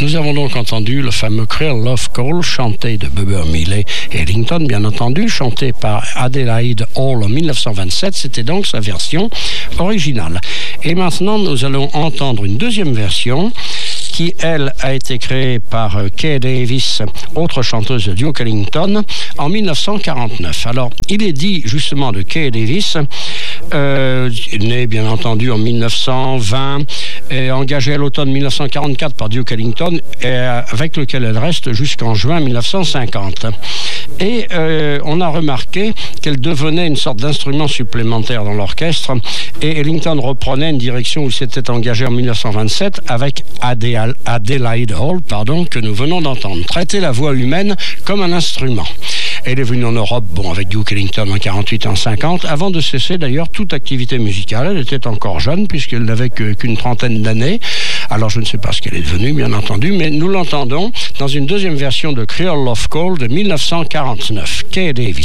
Nous avons donc entendu le fameux Creole Love Call, chanté de Bubber Miley et Ellington, bien entendu, chanté par Adelaide Hall en 1927. C'était donc sa version originale. Et maintenant, nous allons entendre une deuxième version qui, elle, a été créée par Kay Davis, autre chanteuse de Duke Ellington, en 1949. Alors, il est dit justement de Kay Davis, né bien entendu en 1920, et engagée à l'automne 1944 par Duke Ellington, et avec lequel elle reste jusqu'en juin 1950. Et on a remarqué qu'elle devenait une sorte d'instrument supplémentaire dans l'orchestre, et Ellington reprenait une direction où il s'était engagé en 1927 avec Adelaide Hall, que nous venons d'entendre. Traiter la voix humaine comme un instrument. Elle est venue en Europe, avec Duke Ellington en 48 et en 50, avant de cesser d'ailleurs toute activité musicale. Elle était encore jeune puisqu'elle n'avait qu'une trentaine d'années. Alors je ne sais pas ce qu'elle est devenue, bien entendu, mais nous l'entendons dans une deuxième version de Creole Love Call de 1949. Kay Davis.